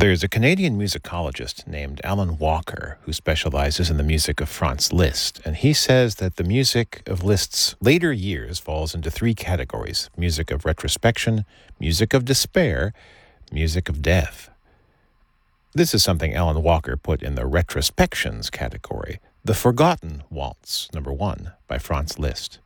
There's a Canadian musicologist named Alan Walker who specializes in the music of Franz Liszt, and he says that the music of Liszt's later years falls into three categories: music of retrospection, music of despair, music of death. This is something Alan Walker put in the retrospections category. The Forgotten Waltz, number 1, by Franz Liszt.